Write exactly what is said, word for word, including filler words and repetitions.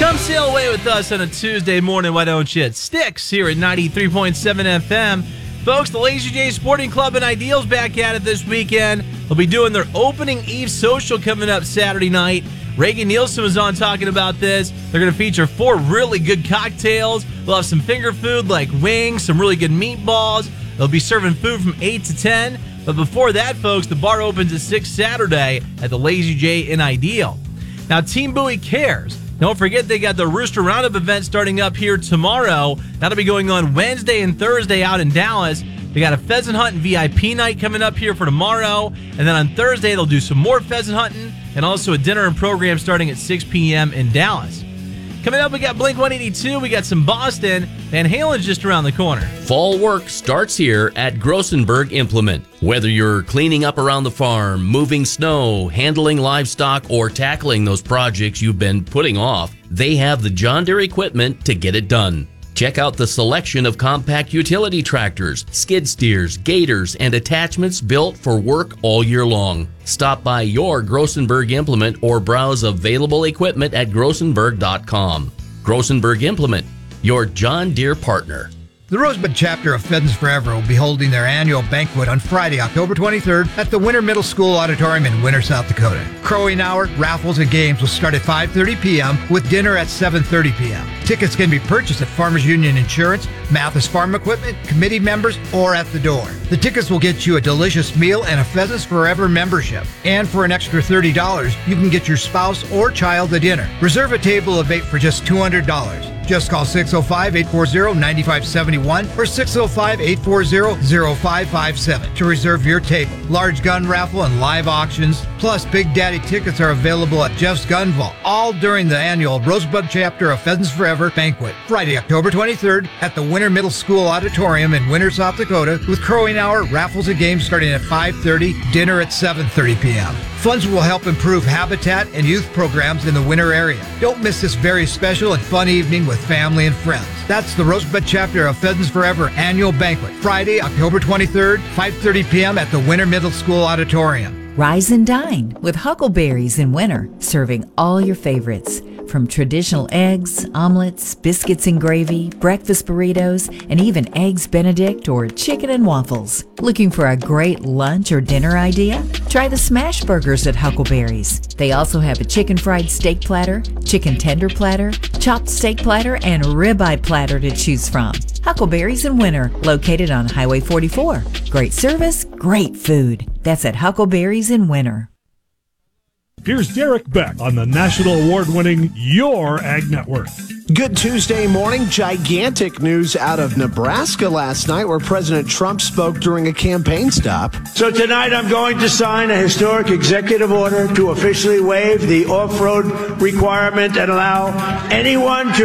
Come sail away with us on a Tuesday morning, why don't you? It Sticks here at ninety-three point seven F M. Folks, the Lazy J Sporting Club and Ideals back at it this weekend. They'll be doing their opening eve social coming up Saturday night. Reagan Nielsen was on talking about this. They're going to feature four really good cocktails. They'll have some finger food like wings, some really good meatballs. They'll be serving food from eight to ten. But before that, folks, the bar opens at six Saturday at the Lazy J in Ideal. Now, Team Bowie cares. Don't forget they got the Rooster Roundup event starting up here tomorrow. That'll be going on Wednesday and Thursday out in Dallas. They got a pheasant hunting V I P night coming up here for tomorrow. And then on Thursday, they'll do some more pheasant hunting and also a dinner and program starting at six p.m. in Dallas. Coming up, we got Blink one eighty-two. We got some Boston. Van Halen's just around the corner. Fall work starts here at Grossenberg Implement. Whether you're cleaning up around the farm, moving snow, handling livestock, or tackling those projects you've been putting off, they have the John Deere equipment to get it done. Check out the selection of compact utility tractors, skid steers, gators, and attachments built for work all year long. Stop by your Grossenberg Implement or browse available equipment at grossenberg dot com. Grossenberg Implement, your John Deere partner. The Rosebud chapter of Pheasants Forever will be holding their annual banquet on Friday, October twenty-third at the Winter Middle School Auditorium in Winter, South Dakota. Crowing hour, raffles, and games will start at five thirty p.m. with dinner at seven thirty p.m. Tickets can be purchased at Farmers Union Insurance, Mathis Farm Equipment, committee members, or at the door. The tickets will get you a delicious meal and a Pheasants Forever membership. And for an extra thirty dollars, you can get your spouse or child a dinner. Reserve a table of eight for just two hundred dollars. Just call six oh five, eight four zero, nine five seven one or six oh five, eight four zero, zero five five seven to reserve your table. Large gun raffle and live auctions, plus Big Daddy tickets are available at Jeff's Gun Vault, all during the annual Rosebud chapter of Pheasants Forever banquet, Friday, October twenty-third at the Winter Middle School Auditorium in Winter, South Dakota, with crowing hour, raffles, and games starting at five thirty, dinner at seven thirty p.m. Funds will help improve habitat and youth programs in the winter area. Don't miss this very special and fun evening with family and friends. That's the Rosebud chapter of Pheasants Forever annual banquet, Friday, October twenty-third, five thirty p.m. at the Winter Middle School Auditorium. Rise and dine with Huckleberries in winter, serving all your favorites. From traditional eggs, omelets, biscuits and gravy, breakfast burritos, and even Eggs Benedict or chicken and waffles. Looking for a great lunch or dinner idea? Try the smash burgers at Huckleberries. They also have a chicken fried steak platter, chicken tender platter, chopped steak platter, and ribeye platter to choose from. Huckleberries in winter, located on Highway forty-four. Great service, great food. That's at Huckleberries in winter. Here's Derek Beck on the national award-winning Your Ag Network. Good Tuesday morning. Gigantic news out of Nebraska last night where President Trump spoke during a campaign stop. So tonight I'm going to sign a historic executive order to officially waive the off-road requirement and allow anyone to